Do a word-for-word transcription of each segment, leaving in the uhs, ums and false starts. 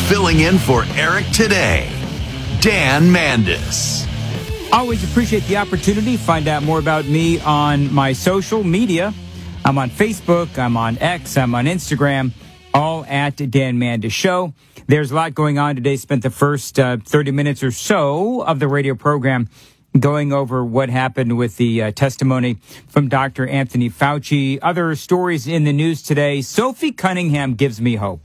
Filling in for Eric today, Dan Mandis. Always appreciate the opportunity. Find out more about me on my social media. I'm on Facebook, I'm on X, I'm on Instagram, all at Dan Mandis Show. There's a lot going on today. Spent the first uh, thirty minutes or so of the radio program going over what happened with the uh, testimony from Doctor Anthony Fauci. Other stories in the news today. Sophie Cunningham gives me hope.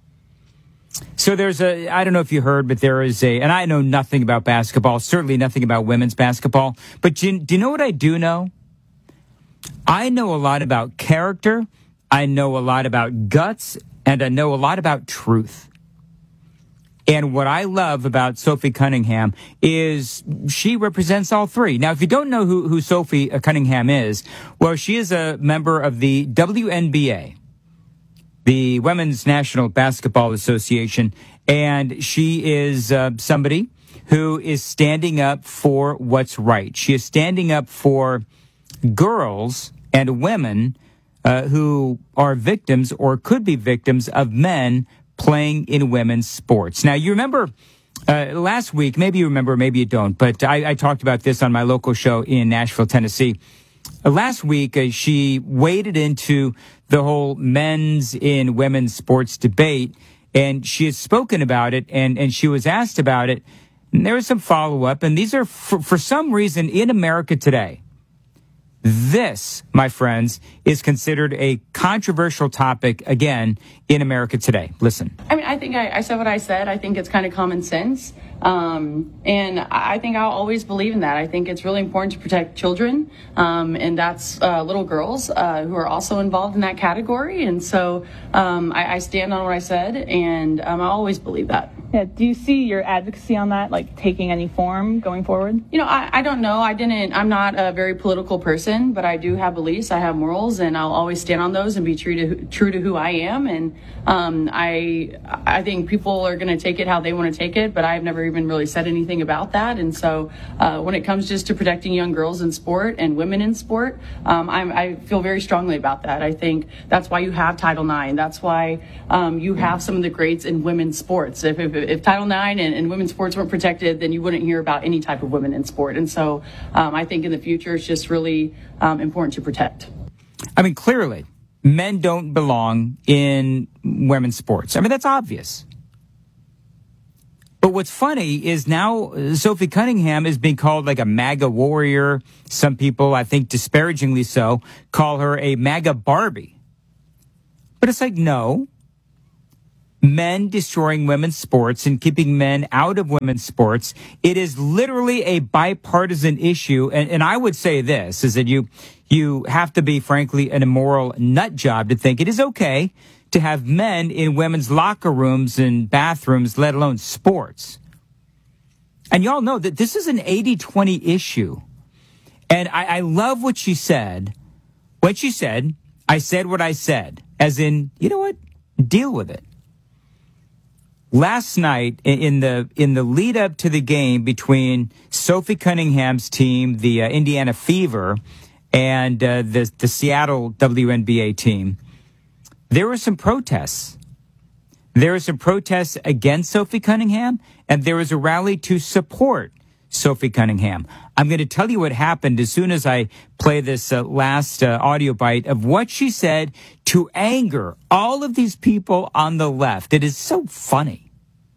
So there's a, I don't know if you heard, but there is a, and I know nothing about basketball, certainly nothing about women's basketball, but do you, do you know what I do know? I know a lot about character, I know a lot about guts, and I know a lot about truth. And what I love about Sophie Cunningham is she represents all three. Now, if you don't know who, who Sophie Cunningham is, well, she is a member of the W N B A, the Women's National Basketball Association, and she is uh, somebody who is standing up for what's right. She is standing up for girls and women uh, who are victims or could be victims of men playing in women's sports. Now, you remember uh, last week, maybe you remember, maybe you don't, but I, I talked about this on my local show in Nashville, Tennessee. Uh, last week, uh, she waded into the whole men's in women's sports debate, and she has spoken about it, and, and she was asked about it, and there was some follow-up, and these are, for, for some reason, in America today, this, my friends, is considered a controversial topic, again, in America today. Listen. I mean, I think I, I said what I said. I think it's kind of common sense. Um, and I think I'll always believe in that. I think it's really important to protect children. Um, and that's uh, little girls uh, who are also involved in that category. And so um, I, I stand on what I said, and um, I always believe that. Yeah. Do you see your advocacy on that, like, taking any form going forward? You know, I, I don't know. I didn't, I'm not a very political person, but I do have beliefs. I have morals, and I'll always stand on those and be true to, true to who I am. And um, I, I think people are going to take it how they want to take it, but I've never even really said anything about that. And so uh, when it comes just to protecting young girls in sport and women in sport, um, I'm, I feel very strongly about that. I think that's why you have Title nine. That's why um, you have some of the greats in women's sports. If, if, if Title nine and, and women's sports weren't protected, then you wouldn't hear about any type of women in sport. And so um, I think in the future, it's just really um, important to protect. I mean, clearly, men don't belong in women's sports. I mean, that's obvious. But what's funny is now Sophie Cunningham is being called like a MAGA warrior. Some people, I think disparagingly so, call her a MAGA Barbie. But it's like, no. Men destroying women's sports and keeping men out of women's sports. It is literally a bipartisan issue. And, and I would say this, is that you, you have to be, frankly, an immoral nut job to think it is okay to have men in women's locker rooms and bathrooms, let alone sports. And y'all know that this is an eighty twenty issue. And I, I love what she said. What she said, I said what I said. As in, you know what? Deal with it. Last night, in the in the lead up to the game between Sophie Cunningham's team, the uh, Indiana Fever, and uh, the the Seattle W N B A team, there were some protests. There were some protests against Sophie Cunningham, and there was a rally to support Sophie Cunningham. I'm going to tell you what happened as soon as I play this uh, last uh, audio bite of what she said to anger all of these people on the left. It is so funny.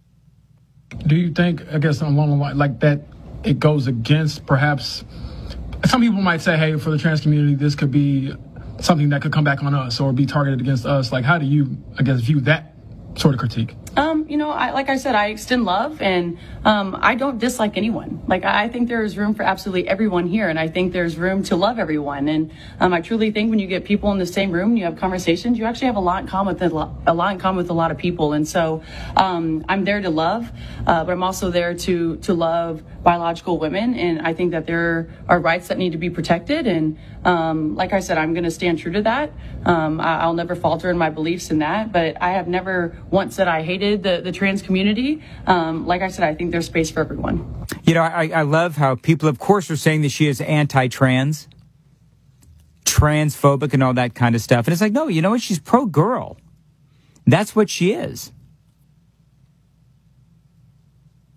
Do you think, I guess, along the line like that, it goes against perhaps, some people might say, hey, for the trans community, this could be something that could come back on us or be targeted against us. Like, how do you, I guess, view that sort of critique? Um, you know, I, like I said, I extend love, and um, I don't dislike anyone. Like, I think there is room for absolutely everyone here, and I think there's room to love everyone. And um, I truly think when you get people in the same room and you have conversations, you actually have a lot in common with a lot, a lot in common with a lot of people. And so um, I'm there to love, uh, but I'm also there to to love biological women, and I think that there are rights that need to be protected. And um, like I said, I'm going to stand true to that. Um, I, I'll never falter in my beliefs in that, but I have never once said I hated the, the trans community. Um, like I said, I think there's space for everyone. You know, I, I love how people, of course, are saying that she is anti-trans, transphobic and all that kind of stuff. And it's like, no, you know what? She's pro-girl. That's what she is.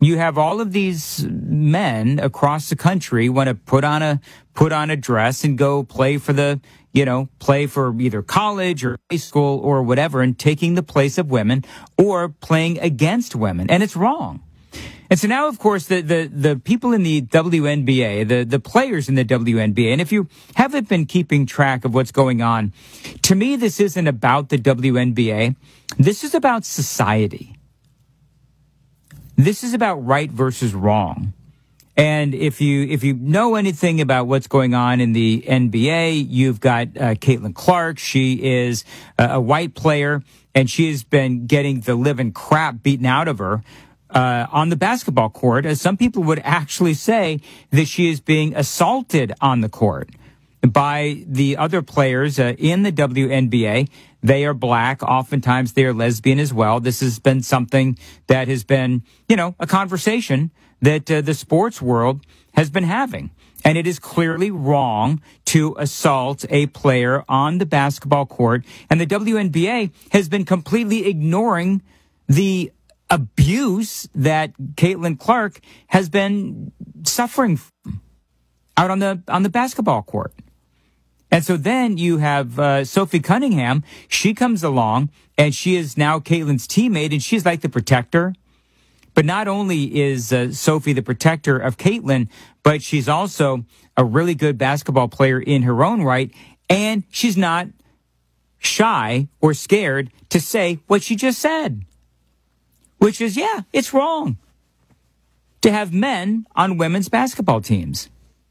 you have all of these men across the country want to put on a put on a dress and go play for the, you know, play for either college or high school or whatever, and taking the place of women or playing against women. And it's wrong. And so now, of course, the, the, the people in the W N B A, the, the players in the W N B A, and if you haven't been keeping track of what's going on, to me, this isn't about the W N B A. This is about society. This is about right versus wrong. And if you if you know anything about what's going on in the N B A, you've got uh, Caitlin Clark. She is a, a white player, and she has been getting the living crap beaten out of her uh, on the basketball court. As some people would actually say that she is being assaulted on the court by the other players uh, in the W N B A. They are black. Oftentimes they are lesbian as well. This has been something that has been, you know, a conversation that uh, the sports world has been having. And it is clearly wrong to assault a player on the basketball court. And the W N B A has been completely ignoring the abuse that Caitlin Clark has been suffering from out on the on the basketball court. And so then you have uh, Sophie Cunningham. She comes along, and she is now Caitlin's teammate, and she's like the protector. But not only is uh, Sophie the protector of Caitlin, but she's also a really good basketball player in her own right, and she's not shy or scared to say what she just said, which is, yeah, it's wrong to have men on women's basketball teams.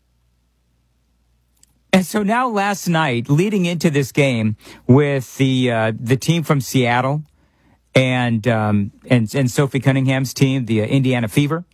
And so now last night, leading into this game with the uh, the team from Seattle and, um, and and Sophie Cunningham's team, the uh, Indiana Fever,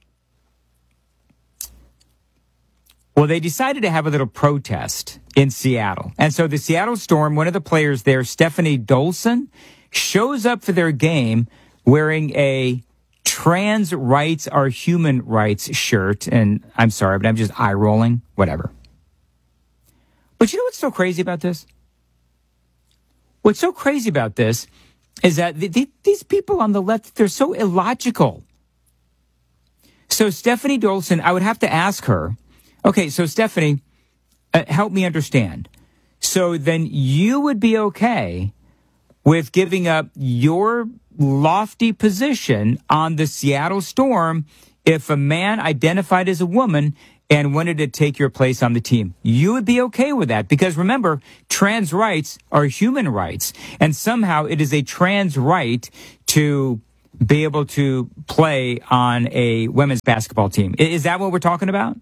well, they decided to have a little protest in Seattle. And so the Seattle Storm, one of the players there, Stephanie Dolson, shows up for their game wearing a trans rights are human rights shirt. And I'm sorry, but I'm just eye rolling, whatever. But you know what's so crazy about this? What's so crazy about this is that the, the, these people on the left, they're so illogical. So Stephanie Dolson, I would have to ask her, okay, so Stephanie, uh, help me understand. So then you would be okay with giving up your lofty position on the Seattle Storm if a man identified as a woman and wanted to take your place on the team? You would be okay with that, because remember, trans rights are human rights, and somehow it is a trans right to be able to play on a women's basketball team. Is that what we're talking about?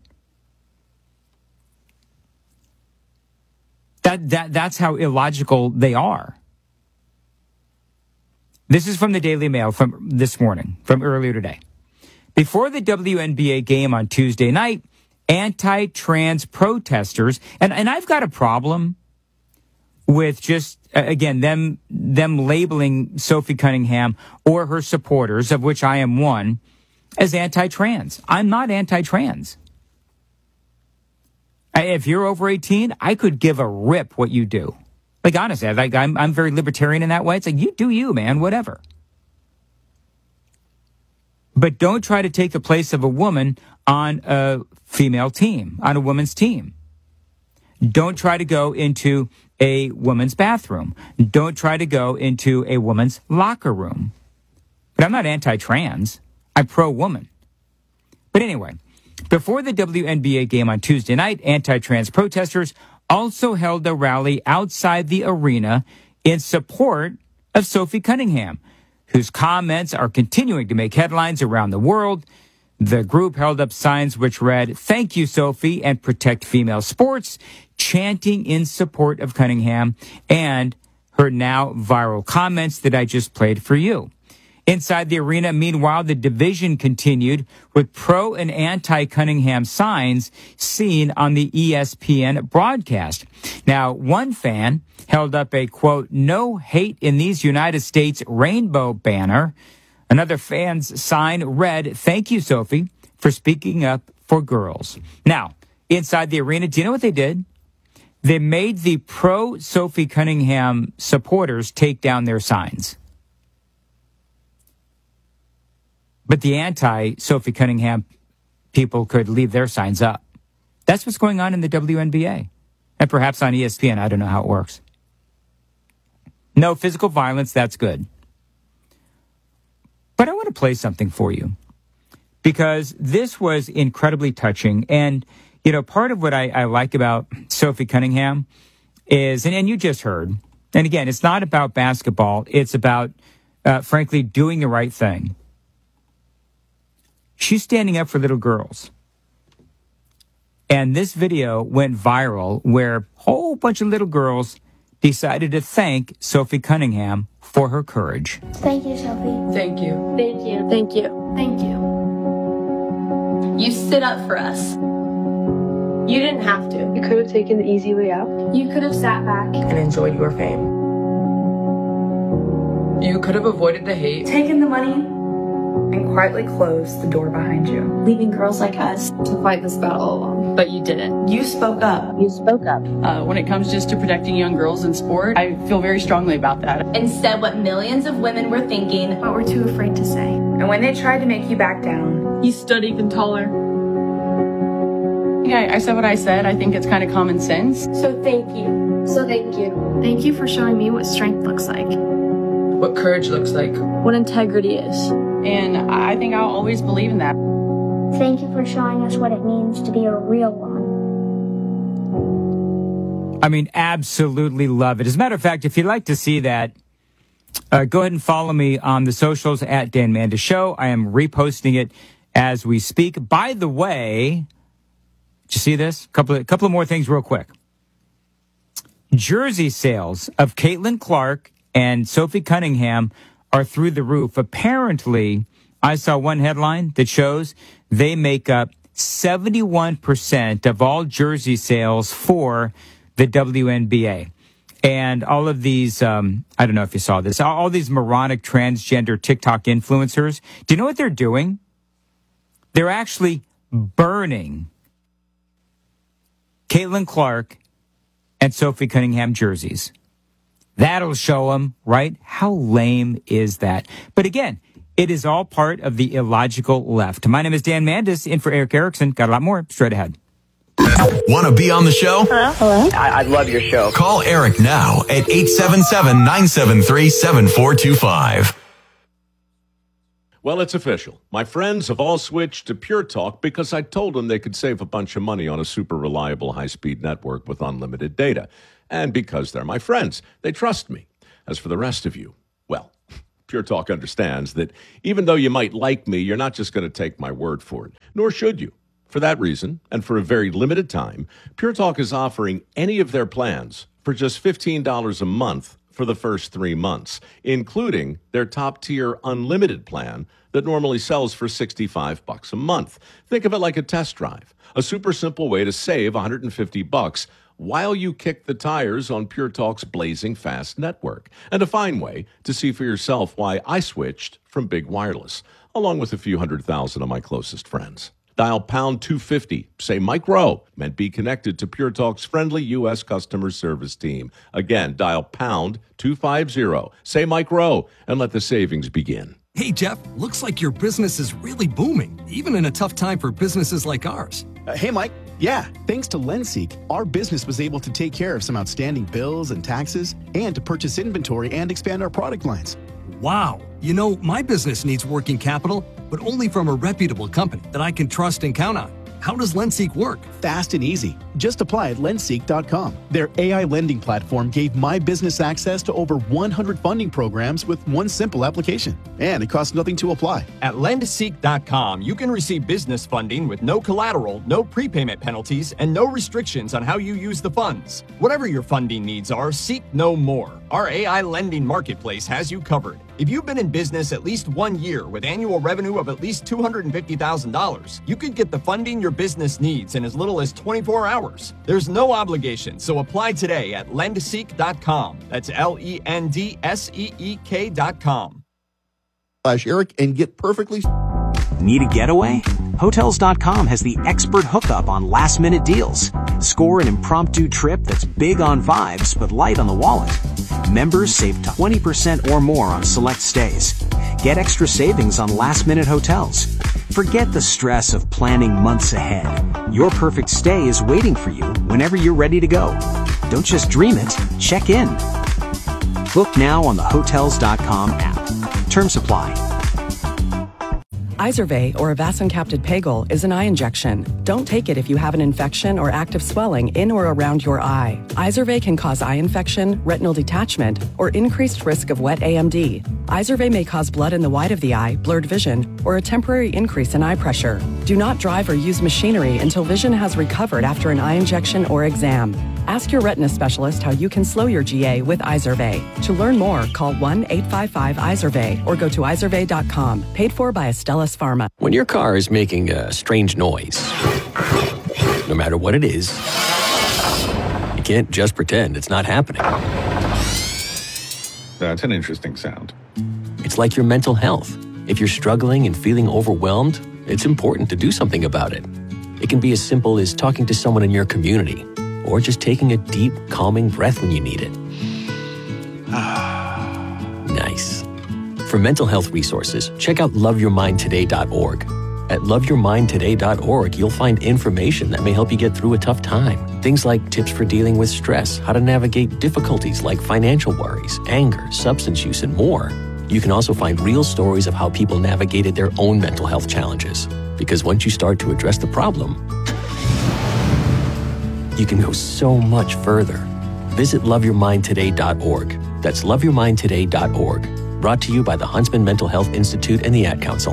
That that that's how illogical they are. This is from the Daily Mail from this morning, from earlier today. Before the W N B A game on Tuesday night, anti-trans protesters, and, and I've got a problem with just, again, them them labeling Sophie Cunningham or her supporters, of which I am one, as anti-trans. I'm not anti-trans. If you're over eighteen, I could give a rip what you do. Like, honestly, like, I'm, I'm very libertarian in that way. It's like, you do you, man, whatever. But don't try to take the place of a woman on a female team, on a women's team. Don't try to go into a woman's bathroom. Don't try to go into a woman's locker room. But I'm not anti-trans. I'm pro-woman. But anyway, before the W N B A game on Tuesday night, anti-trans protesters also held a rally outside the arena in support of Sophie Cunningham, whose comments are continuing to make headlines around the world. The group held up signs which read, "Thank you, Sophie," and "Protect female sports," chanting in support of Cunningham and her now viral comments that I just played for you. Inside the arena, meanwhile, the division continued with pro and anti-Cunningham signs seen on the E S P N broadcast. Now, one fan held up a, quote, "No hate in these United States" rainbow banner. Another fan's sign read, "Thank you, Sophie, for speaking up for girls." Now, inside the arena, do you know what they did? They made the pro-Sophie Cunningham supporters take down their signs. but the anti-Sophie Cunningham people could leave their signs up. That's what's going on in the W N B A. And perhaps on E S P N. I don't know how it works. No physical violence, that's good. But I want to play something for you, because this was incredibly touching. And, you know, part of what I, I like about Sophie Cunningham is, and, and you just heard, and again, it's not about basketball. It's about, uh, frankly, doing the right thing. She's standing up for little girls. And this video went viral where a whole bunch of little girls decided to thank Sophie Cunningham for her courage. Thank you, Sophie. Thank you. Thank you. Thank you. Thank you. You stood up for us. You didn't have to. You could have taken the easy way out. You could have sat back and enjoyed your fame. You could have avoided the hate. Taken the money and quietly closed the door behind you. leaving girls like us to fight this battle alone. But you didn't. You spoke up. You spoke up. Uh, when it comes just to protecting young girls in sport, I feel very strongly about that. And said what millions of women were thinking, But we're too afraid to say. And when they tried to make you back down, You stood even taller. Yeah, I said what I said. I think it's kind of common sense. So thank you. So thank you. Thank you for showing me what strength looks like. what courage looks like. What integrity is. And I think I'll always believe in that. Thank you for showing us what it means to be a real one. I mean, absolutely love it. As a matter of fact, if you'd like to see that, uh, go ahead and follow me on the socials at Dan Mandis Show. I am reposting it as we speak. By the way, did you see this? A couple of, couple of more things real quick. Jersey sales of Caitlin Clark and Sophie Cunningham are through the roof. Apparently, I saw one headline that shows they make up seventy-one percent of all jersey sales for the W N B A. And all of these, um, I don't know if you saw this, all, all these moronic transgender TikTok influencers, do you know what they're doing? They're actually burning Caitlin Clark and Sophie Cunningham jerseys. That'll show them, right? How lame is that? But again, it is all part of the illogical left. My name is Dan Mandis, in for Eric Erickson. Got a lot more straight ahead. Want to be on the show? Hello? Hello? I, I love your show. Call Eric now at eight seven seven, nine seven three, seven four two five. Well, it's official. My friends have all switched to Pure Talk because I told them they could save a bunch of money on a super reliable high-speed network with unlimited data. And because they're my friends, they trust me. As for the rest of you, well, Pure Talk understands that even though you might like me, you're not just going to take my word for it, nor should you. For that reason, and for a very limited time, Pure Talk is offering any of their plans for just fifteen dollars a month for the first three months, including their top-tier unlimited plan that normally sells for sixty-five bucks a month. Think of it like a test drive, a super simple way to save one hundred fifty bucks while you kick the tires on Pure Talk's blazing fast network, and a fine way to see for yourself why I switched from Big Wireless, along with a few hundred thousand of my closest friends. Dial pound two fifty, say Mike Rowe, and be connected to Pure Talk's friendly U S customer service team. Again, dial pound two fifty, say Mike Rowe, and let the savings begin. Hey, Jeff, looks like your business is really booming, even in a tough time for businesses like ours. Uh, hey, Mike. Yeah, thanks to LendSeek, our business was able to take care of some outstanding bills and taxes and to purchase inventory and expand our product lines. Wow. You know, my business needs working capital, but only from a reputable company that I can trust and count on. How does LendSeek work? Fast and easy. Just apply at lendseek dot com. Their A I lending platform gave my business access to over one hundred funding programs with one simple application. And it costs nothing to apply. At lendseek dot com, you can receive business funding with no collateral, no prepayment penalties, and no restrictions on how you use the funds. Whatever your funding needs are, seek no more. Our A I lending marketplace has you covered. If you've been in business at least one year with annual revenue of at least two hundred fifty thousand dollars, you could get the funding your business needs in as little as twenty-four hours. There's no obligation, so apply today at lendseek dot com. That's L E N D S E E K dot com. Slash Eric and get perfectly. Need a getaway? Hotels dot com has the expert hookup on last-minute deals. Score an impromptu trip that's big on vibes but light on the wallet. Members save twenty percent or more on select stays. Get extra savings on last-minute hotels. Forget the stress of planning months ahead. Your perfect stay is waiting for you whenever you're ready to go. Don't just dream it, check in. Book now on the Hotels dot com app. Terms apply. Izervay, or avacincaptad pegol, is an eye injection. Don't take it if you have an infection or active swelling in or around your eye. Izervay can cause eye infection, retinal detachment, or increased risk of wet A M D. Izervay may cause blood in the white of the eye, blurred vision, or a temporary increase in eye pressure. Do not drive or use machinery until vision has recovered after an eye injection or exam. Ask your retina specialist how you can slow your G A with Izervay. To learn more, call one eight five five Izervay or go to izervay dot com. Paid for by Astellas Pharma. When your car is making a strange noise, no matter what it is, you can't just pretend it's not happening. That's an interesting sound. It's like your mental health. If you're struggling and feeling overwhelmed, it's important to do something about it. It can be as simple as talking to someone in your community, or just taking a deep, calming breath when you need it. Nice. For mental health resources, check out love your mind today dot org. At love your mind today dot org, you'll find information that may help you get through a tough time. Things like tips for dealing with stress, how to navigate difficulties like financial worries, anger, substance use, and more. You can also find real stories of how people navigated their own mental health challenges. Because once you start to address the problem, you can go so much further. Visit love your mind today dot org. That's love your mind today dot org. Brought to you by the Huntsman Mental Health Institute and the Ad Council.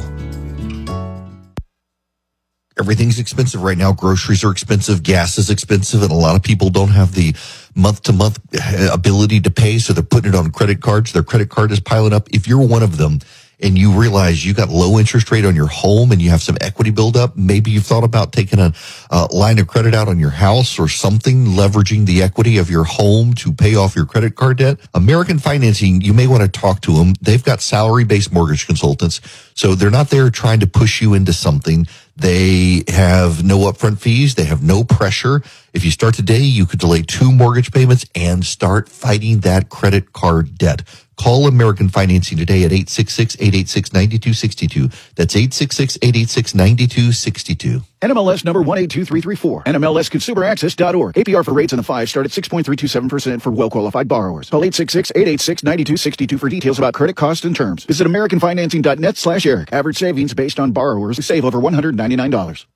Everything's expensive right now. Groceries are expensive. Gas is expensive. And a lot of people don't have the month-to-month ability to pay, so they're putting it on credit cards. Their credit card is piling up. If you're one of them and you realize you got low interest rate on your home and you have some equity buildup, maybe you've thought about taking a, a line of credit out on your house or something, leveraging the equity of your home to pay off your credit card debt. American Financing, you may want to talk to them. They've got salary-based mortgage consultants, so they're not there trying to push you into something. They have no upfront fees. They have no pressure. If you start today, you could delay two mortgage payments and start fighting that credit card debt. Call American Financing today at eight six six, eight eight six, nine two six two. That's eight six six, eight eight six, nine two six two. N M L S number one eight two three three four. N M L S consumer access dot org. A P R for rates in the five start at six point three two seven percent for well-qualified borrowers. Call eight six six, eight eight six, nine two six two for details about credit costs and terms. Visit american financing dot net slash Eric. Average savings based on borrowers who save over one hundred ninety-nine dollars.